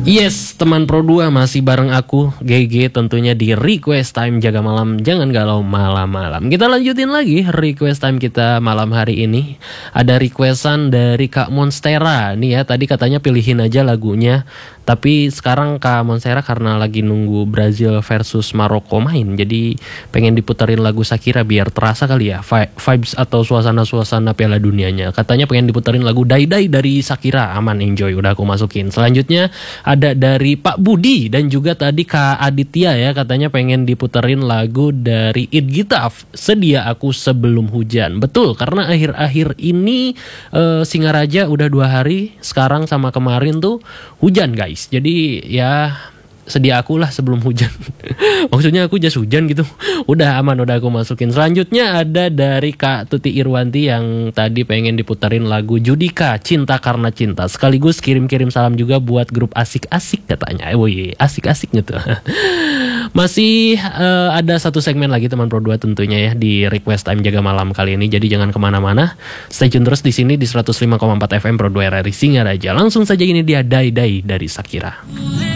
Yes, teman Pro 2 masih bareng aku, GG, tentunya di Request Time Jaga Malam. Jangan galau malam-malam. Kita lanjutin lagi Request Time kita malam hari ini. Ada requestan dari Kak Monstera. Nih ya, tadi katanya pilihin aja lagunya. Tapi sekarang Kak Monstera karena lagi nunggu Brazil versus Maroko main, jadi pengen diputerin lagu Shakira biar terasa kali ya vibes atau suasana-suasana Piala Dunianya. Katanya pengen diputerin lagu Dai Dai dari Shakira. Aman, enjoy, udah aku masukin. Selanjutnya ada dari Pak Budi dan juga tadi Kak Aditya ya, katanya pengen diputerin lagu dari It Gitaf, Sedia Aku Sebelum Hujan. Betul, karena akhir-akhir ini Singaraja udah 2 hari sekarang sama kemarin tuh hujan guys. Jadi ya sedia aku lah sebelum hujan. Maksudnya aku jas hujan gitu. Udah aman, udah aku masukin. Selanjutnya ada dari Kak Tuti Irwanti yang tadi pengen diputerin lagu Judika, Cinta Karena Cinta. Sekaligus kirim-kirim salam juga buat grup asik-asik katanya. Woi, asik-asik gitu. Masih ada satu segmen lagi teman Pro 2 tentunya ya di Request Time Jaga Malam kali ini. Jadi jangan kemana-mana. Stay tune terus di sini di 105,4 FM Pro 2 RRI Singaraja. Langsung saja ini dia Dai Dai dari Shakira.